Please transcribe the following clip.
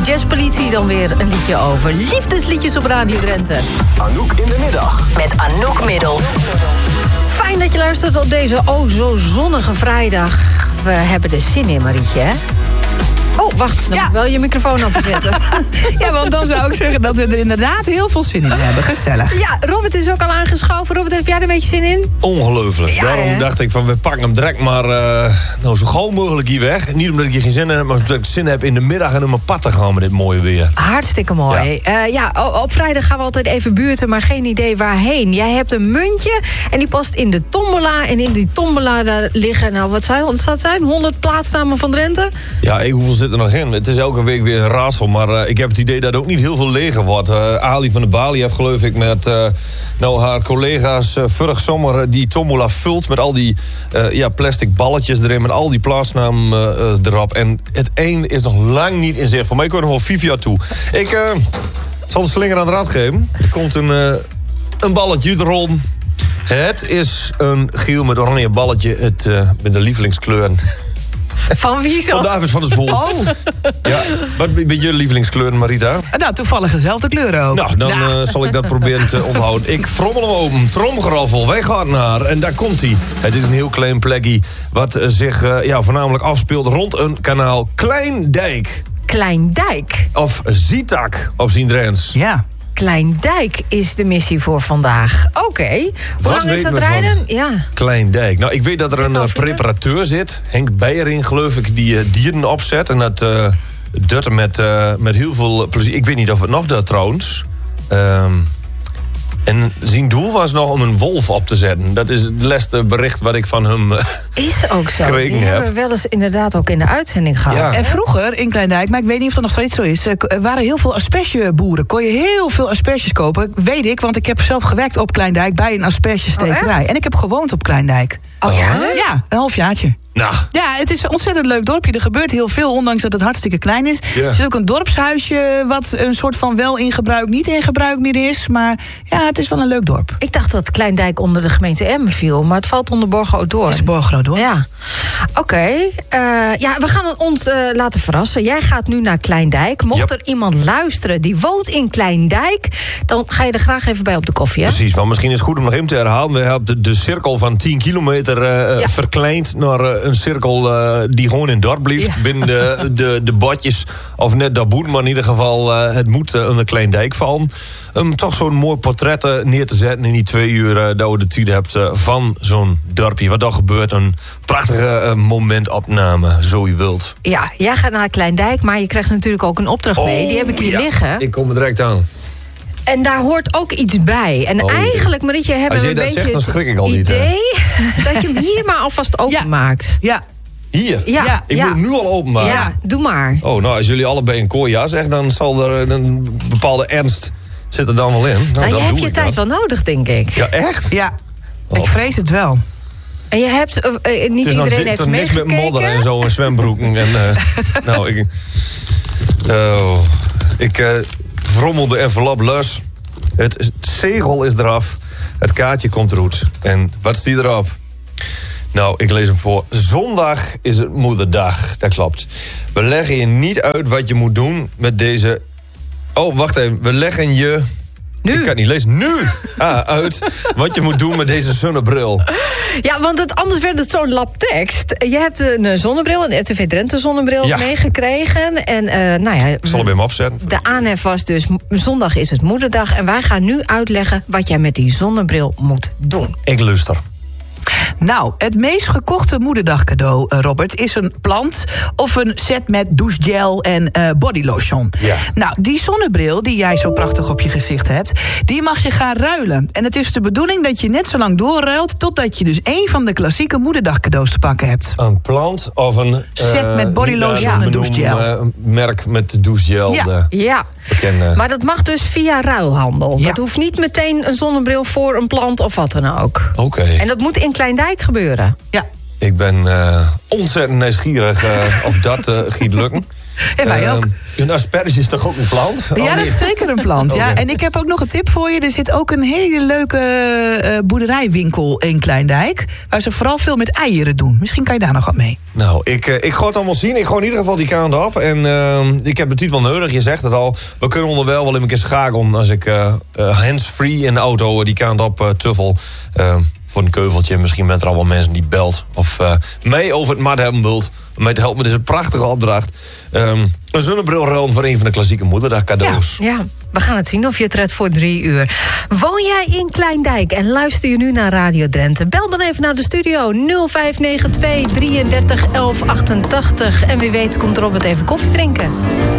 Jazzpolitie dan weer een liedje over liefdesliedjes op Radio Drenthe. Anouk in de middag. Met Anouk Middel. Fijn dat je luistert op deze zo zonnige vrijdag. We hebben er zin in, Marietje, hè? Oh, wacht, dan moet ik wel je microfoon opzetten. Ja, want dan zou ik zeggen dat we er inderdaad heel veel zin in hebben. Gezellig. Ja, Robert is ook al aangeschoven. Robert, heb jij er een beetje zin in? Ongelooflijk. Ja, daarom dacht ik van, we pakken hem direct maar zo gauw mogelijk hier weg. Niet omdat ik hier geen zin in heb, maar omdat ik zin heb in de middag en om mijn pad te gaan met dit mooie weer. Hartstikke mooi. Op vrijdag gaan we altijd even buurten, maar geen idee waarheen. Jij hebt een muntje en die past in de tombola. En in die tombola daar liggen, nou wat zou het zijn? 100 plaatsnamen van Drenthe? Ja, hoeveel zit er nog in? Het is elke week weer een raadsel, maar ik heb het idee dat er ook niet heel veel leger wordt. Ali van der Balie heeft geloof ik met haar collega's vorig zomer die tombola vult met al die plastic balletjes erin, met al die plaatsnamen erop. En het één is nog lang niet in zicht. Voor mij komt nog wel 5 jaar toe. Ik zal de slinger aan de rad geven. Er komt een balletje uit de rol. Het is een geel met oranje balletje. Met de lievelingskleur. Van wie zo? Van David van der Spoel. Oh. Ja, wat ben je lievelingskleur, Marita? Nou, toevallig dezelfde kleuren ook. Nou, dan zal ik dat proberen te onthouden. Ik frommel hem open, tromgeroffel, wij gaan naar. En daar komt hij. Het is een heel klein plekje wat zich voornamelijk afspeelt rond een kanaal Kleindijk. Kleindijk? Of Zitak op zijn Drents. Ja. Kleindijk is de missie voor vandaag. Oké. Hoe lang is dat rijden? Ja. Kleindijk. Nou, ik weet dat er een preparateur zit. Henk Beiering, geloof ik, die dieren opzet. En dat doet er met heel veel plezier. Ik weet niet of het nog doet trouwens. En zijn doel was nog om een wolf op te zetten. Dat is het laatste bericht wat ik van hem is ook zo. Die hebben we wel eens inderdaad ook in de uitzending gehad. Ja. En vroeger in Kleindijk, maar ik weet niet of dat nog steeds zo is, waren heel veel aspergeboeren. Kon je heel veel asperges kopen. Weet ik, want ik heb zelf gewerkt op Kleindijk bij een aspergestekerij. En ik heb gewoond op Kleindijk. Oh ja? Ja, een halfjaartje. Nou. Ja, het is een ontzettend leuk dorpje. Er gebeurt heel veel, ondanks dat het hartstikke klein is. Ja. Er zit ook een dorpshuisje wat een soort van wel in gebruik, niet in gebruik meer is. Maar ja, het is wel een leuk dorp. Ik dacht dat Kleindijk onder de gemeente Emmen viel, maar het valt onder Borgerhout. Het is Borgerhout, hoor. Ja. Oké. We gaan ons laten verrassen. Jij gaat nu naar Kleindijk. Mocht er iemand luisteren die woont in Kleindijk, dan ga je er graag even bij op de koffie, hè? Precies, want misschien is het goed om nog even te herhalen. We hebben de cirkel van 10 kilometer verkleind naar een cirkel die gewoon in het dorp blijft. Ja. Binnen de badjes of net dat boet, maar in ieder geval het moet onder Kleindijk vallen. Toch zo'n mooi portret neer te zetten in die 2 uur dat we de tijd hebt van zo'n dorpje. Wat dan gebeurt, een prachtige momentopname, zo je wilt. Ja, jij gaat naar Kleindijk, maar je krijgt natuurlijk ook een opdracht mee. Die heb ik hier liggen. Ik kom er direct aan. En daar hoort ook iets bij. En eigenlijk, Marietje, hebben we een beetje zegt, dan schrik ik al het niet, idee dat je hem hier maar alvast openmaakt. Ja. Hier? Ja. Ik moet hem nu al openmaken? Ja, doe maar. Oh, nou, als jullie allebei een kooi ja zeggen, dan zal er een bepaalde ernst zit er dan wel in. Nou, je hebt je tijd wel wel nodig, denk ik. Ja, echt? Ja, ik vrees het wel. En je hebt, niet iedereen heeft meegekeken. niks met modder en zo en zwembroeken. Ik vrommel de envelop los. Het zegel is eraf. Het kaartje komt eruit. En wat staat erop? Nou, ik lees hem voor. Zondag is het moederdag. Dat klopt. We leggen je niet uit wat je moet doen met deze... Oh, wacht even. We leggen je... Nu? Ik kan het niet lezen. Nu! Uit wat je moet doen met deze zonnebril. Ja, want anders werd het zo'n lap tekst. Je hebt een zonnebril, een RTV Drenthe zonnebril meegekregen. En Ik zal hem even opzetten. De aanhef was dus, zondag is het moederdag. En wij gaan nu uitleggen wat jij met die zonnebril moet doen. Ik luister. Nou, het meest gekochte moederdagcadeau, Robert, is een plant of een set met douchegel en bodylotion. Ja. Nou, die zonnebril die jij zo prachtig op je gezicht hebt, die mag je gaan ruilen. En het is de bedoeling dat je net zo lang doorruilt totdat je dus één van de klassieke moederdagcadeaus te pakken hebt. Een plant of een... set met bodylotion en douchegel. Een merk met douchegel. Ja. Bekende. Maar dat mag dus via ruilhandel. Ja. Dat hoeft niet meteen een zonnebril voor een plant of wat dan ook. Oké. En dat moet in Kleindijk gebeuren. Ja. Ik ben ontzettend nieuwsgierig of dat gaat lukken. En wij ook. Een asperge is toch ook een plant? Ja, dat is zeker een plant. Ja. Okay. En ik heb ook nog een tip voor je. Er zit ook een hele leuke boerderijwinkel in Kleindijk. Waar ze vooral veel met eieren doen. Misschien kan je daar nog wat mee. Nou, ik ga het allemaal zien. Ik ga in ieder geval die kant op. En ik heb het niet wel nodig. Je zegt het al. We kunnen onderwel wel even een keer schakelen als ik hands-free in de auto die kant op tuffel. Voor een keuveltje. Misschien bent er al wel mensen die belt. Of mee over het mat hebben wilt. Om mee te helpen. Dit is een prachtige opdracht. Een zonnebril ruilen voor een van de klassieke moederdag cadeaus. Ja, we gaan het zien of je het redt voor 3 uur. Woon jij in Kleindijk en luister je nu naar Radio Drenthe? Bel dan even naar de studio 0592 33 11 88. En wie weet komt Robert even koffie drinken.